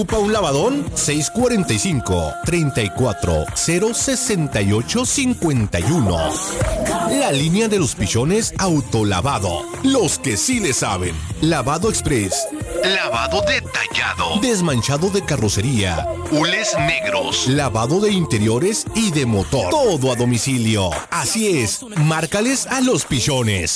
¿Ocupa un lavadón? 645-34-068-51. La línea de los pichones autolavado. Los que sí le saben. Lavado express. Lavado detallado. Desmanchado de carrocería. Hules negros. Lavado de interiores y de motor. Todo a domicilio. Así es. Márcales a los pichones.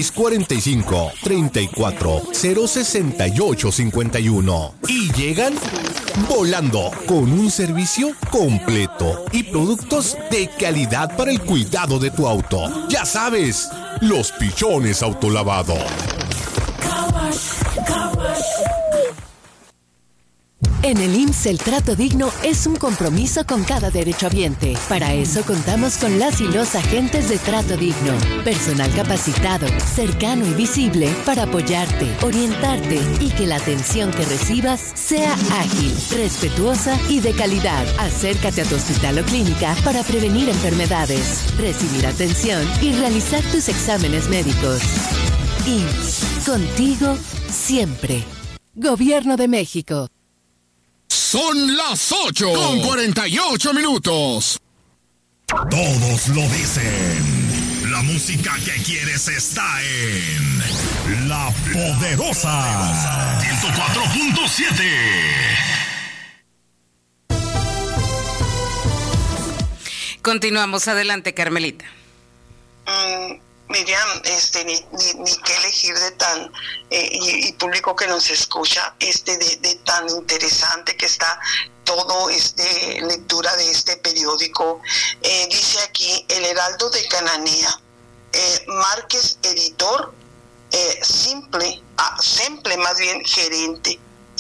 645-34-068-51. Y llegan volando con un servicio completo y productos de calidad para el cuidado de tu auto. Ya sabes, los pichones autolavado. En el IMSS el trato digno es un compromiso con cada derechohabiente. Para eso contamos con las y los agentes de trato digno. Personal capacitado, cercano y visible para apoyarte, orientarte y que la atención que recibas sea ágil, respetuosa y de calidad. Acércate a tu hospital o clínica para prevenir enfermedades, recibir atención y realizar tus exámenes médicos. IMSS, contigo siempre. Gobierno de México. Son las 8:48. Todos lo dicen. La música que quieres está en La Poderosa 104.7. Continuamos. Adelante, Carmelita. Miriam, ni qué elegir de tan y público que nos escucha, de tan interesante que está todo lectura de este periódico. Dice aquí El Heraldo de Cananea, Márquez editor, Simple más bien gerente.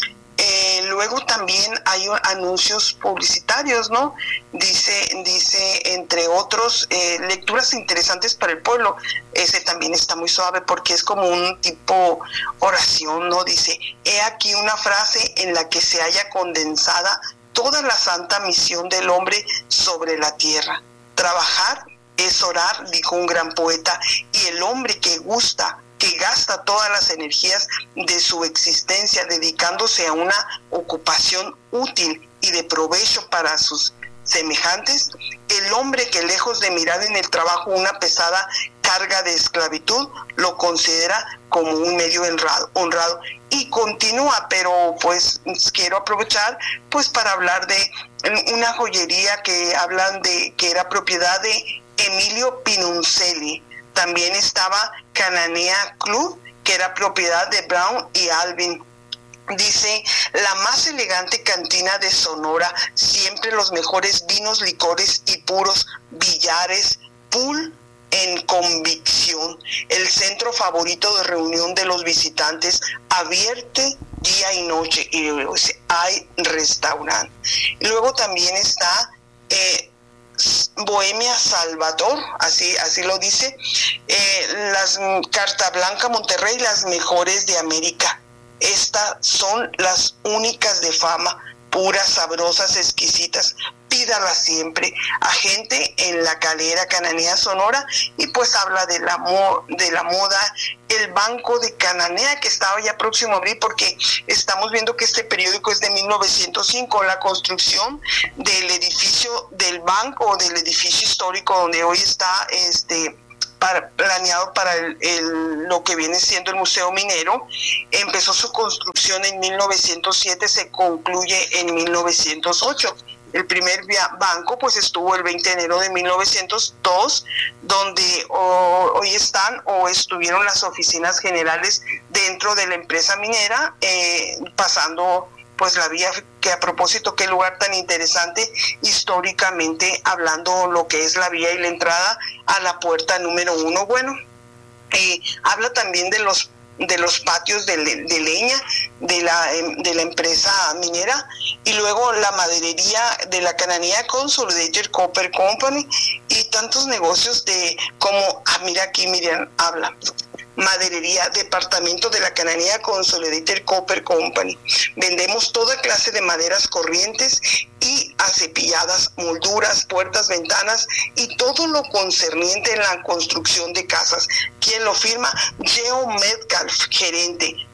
Luego también hay anuncios publicitarios, ¿no? Dice entre otros, lecturas interesantes para el pueblo. Ese también está muy suave porque es como un tipo oración, ¿no? Dice, he aquí una frase en la que se halla condensada toda la santa misión del hombre sobre la tierra. Trabajar es orar, dijo un gran poeta, y el hombre que gasta todas las energías de su existencia dedicándose a una ocupación útil y de provecho para sus semejantes, el hombre que lejos de mirar en el trabajo una pesada carga de esclavitud, lo considera como un medio honrado. Y continúa, pero pues quiero aprovechar pues para hablar de una joyería que hablan de que era propiedad de Emilio Pinuncelli. También estaba Cananea Club, que era propiedad de Brown y Alvin. Dice, la más elegante cantina de Sonora, siempre los mejores vinos, licores y puros, billares, pool en convicción, el centro favorito de reunión de los visitantes, abierto día y noche, y hay restaurante. Luego también está Bohemia Salvador, así lo dice, las Carta Blanca Monterrey, las mejores de América. Estas son las únicas de fama, puras, sabrosas, exquisitas. Pídala siempre. Agente en La Calera, Cananea, Sonora, y pues habla de la moda, el Banco de Cananea, que estaba ya próximo a abrir, porque estamos viendo que este periódico es de 1905, la construcción del edificio del banco, del edificio histórico donde hoy está planeado para lo que viene siendo el Museo Minero. Empezó su construcción en 1907, se concluye en 1908. El primer banco pues estuvo el 20 de enero de 1902, donde hoy están o estuvieron las oficinas generales dentro de la empresa minera, pasando pues la vía, que a propósito, qué lugar tan interesante históricamente hablando, lo que es la vía y la entrada a la puerta número 1. Bueno, habla también de los patios de leña de la empresa minera, y luego la maderería de la Cananea Consolidated Copper Company, y tantos negocios mira aquí, Miriam, habla maderería, departamento de la Cananea Consolidated Copper Company. Vendemos toda clase de maderas corrientes y acepilladas, molduras, puertas, ventanas y todo lo concerniente en la construcción de casas. ¿Quién lo firma? Geo Metcalf, gerente.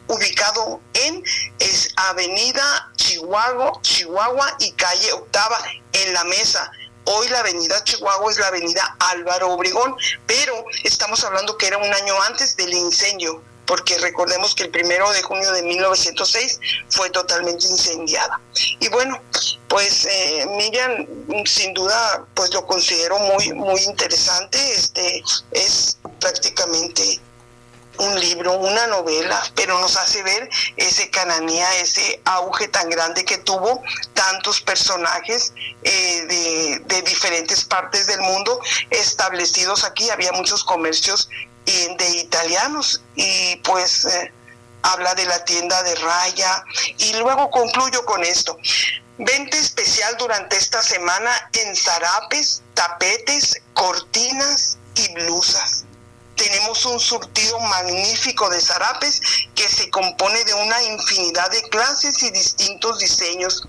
ubicado en Avenida Chihuahua y calle Octava en La Mesa. Hoy la avenida Chihuahua es la avenida Álvaro Obregón, pero estamos hablando que era un año antes del incendio, porque recordemos que el 1 de junio de 1906 fue totalmente incendiada. Y bueno, pues Miriam, sin duda, pues lo considero muy, muy interesante. Es prácticamente un libro, una novela, pero nos hace ver ese Cananea, ese auge tan grande que tuvo, tantos personajes de diferentes partes del mundo establecidos aquí. Había muchos comercios de italianos y pues habla de la tienda de Raya. Y luego concluyo con esto: venta especial durante esta semana en zarapes, tapetes, cortinas y blusas. Tenemos un surtido magnífico de zarapes que se compone de una infinidad de clases y distintos diseños,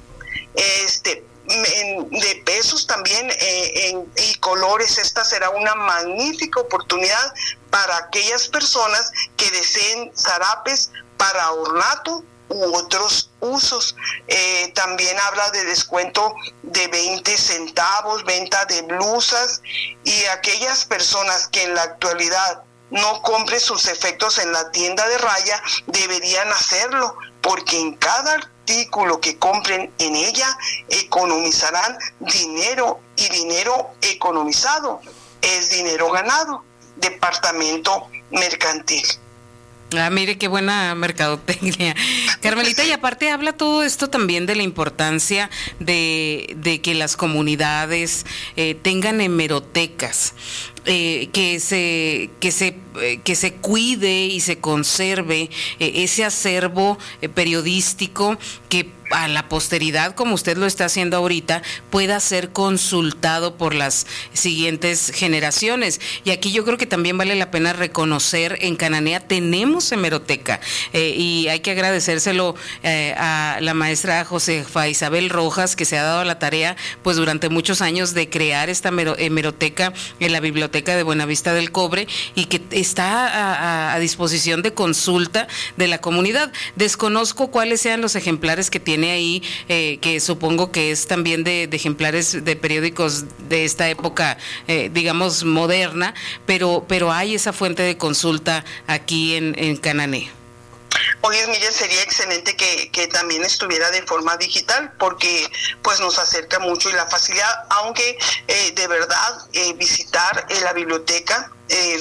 de pesos también y colores. Esta será una magnífica oportunidad para aquellas personas que deseen zarapes para ornato u otros usos. También habla de descuento de 20 centavos, venta de blusas, y aquellas personas que en la actualidad no compren sus efectos en la tienda de Raya deberían hacerlo, porque en cada artículo que compren en ella economizarán dinero, y dinero economizado es dinero ganado. Departamento Mercantil. Mire qué buena mercadotecnia, Carmelita. Y aparte habla todo esto también de la importancia de que las comunidades tengan hemerotecas, que se cuide y se conserve ese acervo periodístico que a la posteridad, como usted lo está haciendo ahorita, pueda ser consultado por las siguientes generaciones. Y aquí yo creo que también vale la pena reconocer, en Cananea tenemos hemeroteca, y hay que agradecérselo a la maestra Josefa Isabel Rojas, que se ha dado la tarea pues durante muchos años de crear esta hemeroteca en la Biblioteca de Buenavista del Cobre, y que está a disposición de consulta de la comunidad. Desconozco cuáles sean los ejemplares que tiene ahí, que supongo que es también de ejemplares de periódicos de esta época, digamos moderna, pero hay esa fuente de consulta aquí en Cananea. Oye, Miguel, sería excelente que también estuviera de forma digital, porque pues nos acerca mucho, y la facilidad, aunque de verdad visitar la biblioteca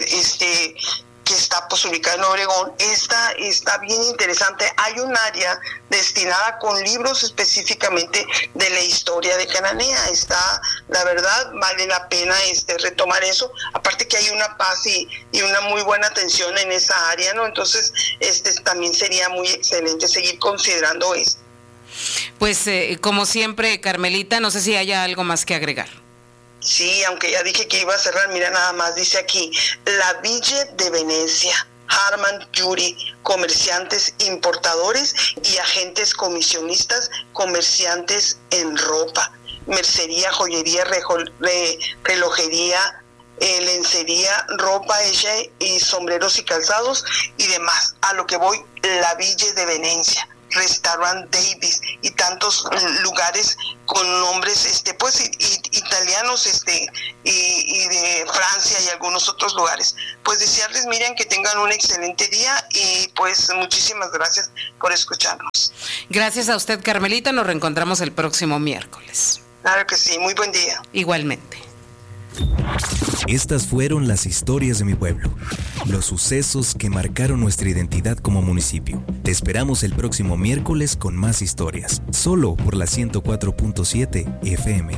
que está pues ubicada en Obregón, está bien interesante. Hay un área destinada con libros específicamente de la historia de Cananea. La verdad, vale la pena retomar eso. Aparte que hay una paz y una muy buena atención en esa área, ¿no? Entonces, también sería muy excelente seguir considerando esto. Pues, como siempre, Carmelita, no sé si haya algo más que agregar. Sí, aunque ya dije que iba a cerrar, mira, nada más dice aquí: la Villa de Venecia, Harman Yuri, comerciantes importadores y agentes comisionistas, comerciantes en ropa, mercería, joyería, relojería, lencería, ropa hecha y sombreros y calzados y demás. A lo que voy, la Villa de Venecia, Restaurant Davis y tantos lugares con nombres pues italianos y de Francia y algunos otros lugares. Pues desearles, Miriam, que tengan un excelente día, y pues muchísimas gracias por escucharnos. Gracias a usted, Carmelita. Nos reencontramos el próximo miércoles. Claro que sí, muy buen día. Igualmente. Estas fueron las historias de mi pueblo, los sucesos que marcaron nuestra identidad como municipio. Te esperamos el próximo miércoles con más historias, solo por la 104.7 FM.